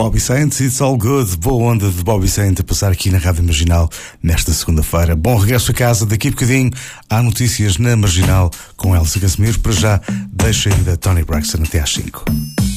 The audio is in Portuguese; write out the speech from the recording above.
Bobby Saints, It's All Good. Boa onda de Bobby Saints a passar aqui na Rádio Marginal nesta segunda-feira. Bom regresso a casa. Daqui a bocadinho há notícias na Marginal com Elsa Casimiro. Para já, deixa ainda Tony Braxton até às 5.